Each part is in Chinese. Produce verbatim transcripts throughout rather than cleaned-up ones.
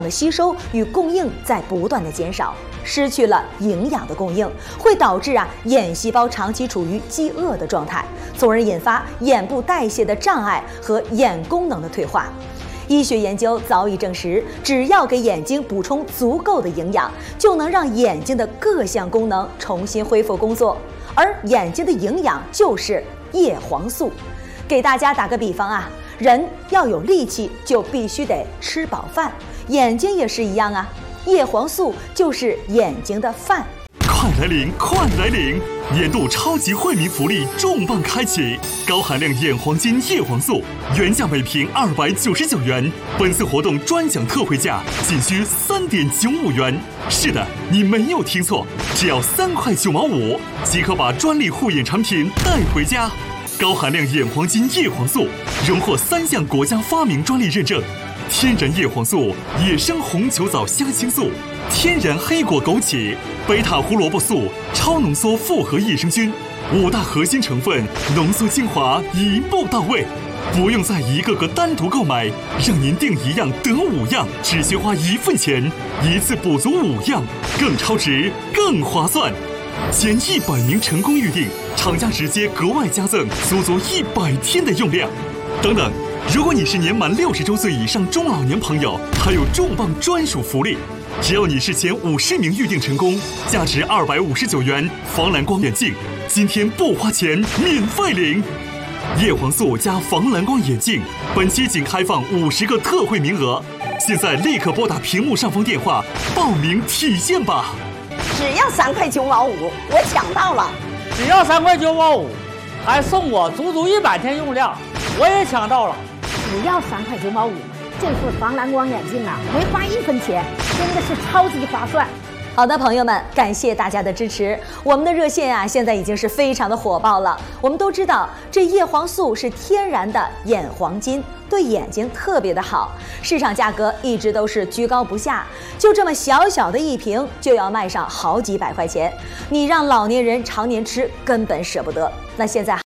的吸收与供应在不断的减少，失去了营养的供应，会导致啊眼细胞长期处于饥饿的状态，从而引发眼部代谢的障碍和眼功能的退化。医学研究早已证实，只要给眼睛补充足够的营养，就能让眼睛的各项功能重新恢复工作。而眼睛的营养就是叶黄素。给大家打个比方啊，人要有力气，就必须得吃饱饭，眼睛也是一样啊，叶黄素就是眼睛的饭。 快来领，快来领！年度超级惠民福利重磅开启，高含量眼黄金叶黄素原价每瓶二百九十九元，本次活动专享特惠价仅需三点九五元。是的，你没有听错，只要三块九毛五即可把专利护眼产品带回家。高含量眼黄金叶黄素荣获三项国家发明专利认证。天然叶黄素、野生红球藻虾青素、天然黑果枸杞、贝塔胡萝卜素、超浓缩复合益生菌，五大核心成分浓缩精华，一步到位，不用再一个个单独购买，让您订一样得五样，只需花一份钱，一次补足五样，更超值，更划算。前一百名成功预定，厂家直接格外加赠足足一百天的用量。等等。如果你是年满六十周岁以上中老年朋友，还有重磅专属福利，只要你是前五十名预定成功，价值二百五十九元防蓝光眼镜，今天不花钱免费领。叶黄素加防蓝光眼镜，本期仅开放五十个特惠名额，现在立刻拨打屏幕上方电话报名体验吧。 只要三块九毛五，我抢到了。 只要三块九毛五，还送我足足一百天用量，我也抢到了。 只要三块九毛五，这副防蓝光眼镜啊，没花一分钱，真的是超级划算。 好的，朋友们，感谢大家的支持。我们的热线啊，现在已经是非常的火爆了。我们都知道，这叶黄素是天然的眼黄金，对眼睛特别的好。市场价格一直都是居高不下，就这么小小的一瓶，就要卖上好几百块钱。你让老年人常年吃，根本舍不得。那现在。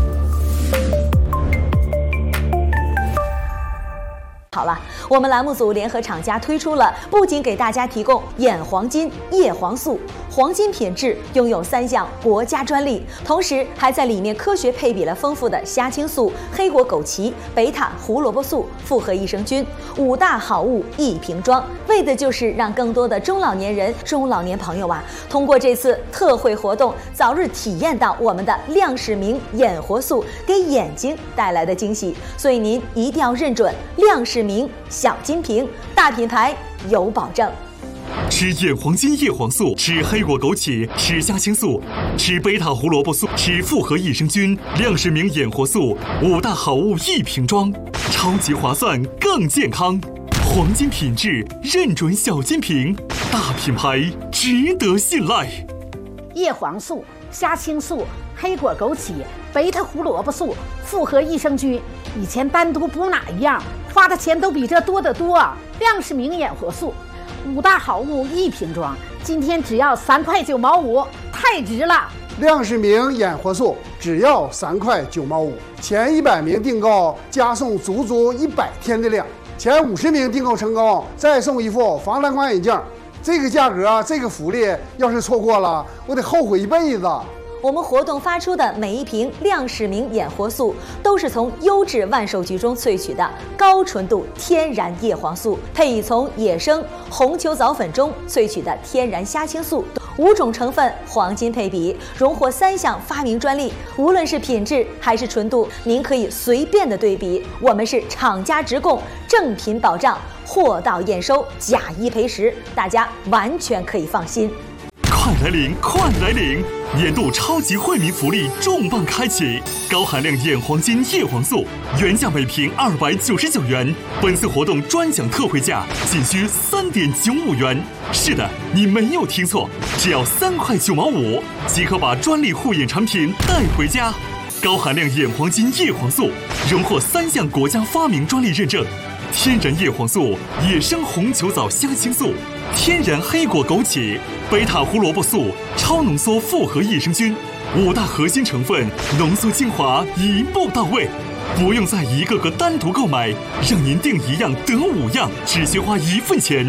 好了，我们栏目组联合厂家推出了，不仅给大家提供眼黄金、叶黄素黄金品质，拥有三项国家专利，同时还在里面科学配比了丰富的虾青素、黑果枸杞、贝塔胡萝卜素、复合益生菌，五大好物一瓶装，为的就是让更多的中老年人、中老年朋友啊，通过这次特惠活动，早日体验到我们的亮视明眼活素给眼睛带来的惊喜。所以您一定要认准亮视明小金瓶，大品牌有保证。 吃眼黄金叶黄素，吃黑果枸杞，吃虾青素，吃贝塔胡萝卜素，吃复合益生菌，亮视明眼活素，五大好物一瓶装，超级划算，更健康。黄金品质，认准小金瓶，大品牌值得信赖。 叶黄素、虾青素、黑果枸杞、贝塔胡萝卜素、复合益生菌，以前单独补哪一样，花的钱都比这多得多。亮视明眼活素，五大好物一瓶装，今天只要三块九毛五，太值了！ 亮视明眼活素只要三块九毛五，前一百名订购加送足足一百天的量，前五十名订购成功再送一副防蓝光眼镜。这个价格，这个福利，要是错过了，我得后悔一辈子。 我们活动发出的每一瓶亮视明眼活素，都是从优质万寿菊中萃取的高纯度天然叶黄素，配以从野生红球藻粉中萃取的天然虾青素，五种成分黄金配比，荣获三项发明专利。无论是品质还是纯度，您可以随便的对比。我们是厂家直供，正品保障，货到验收，假一赔十，大家完全可以放心。 快来领，快来领！年度超级惠民福利重磅开启，高含量眼黄金叶黄素原价每瓶二百九十九元，本次活动专享特惠价仅需三点九五元。是的，你没有听错，只要三块九毛五即可把专利护眼产品带回家。高含量眼黄金叶黄素荣获三项国家发明专利认证。天然叶黄素、野生红球藻虾青素、天然黑果枸杞、贝塔胡萝卜素、超浓缩复合益生菌，五大核心成分浓缩精华，一步到位，不用再一个个单独购买，让您订一样得五样，只需花一份钱。